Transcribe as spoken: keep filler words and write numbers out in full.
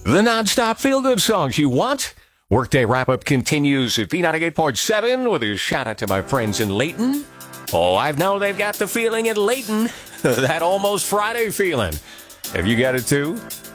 The non-stop feel-good songs you want. Workday wrap-up continues at B ninety-eight point seven with a shout-out to my friends in Layton. Oh, I know they've got the feeling in Layton. That almost Friday feeling. Have you got it too?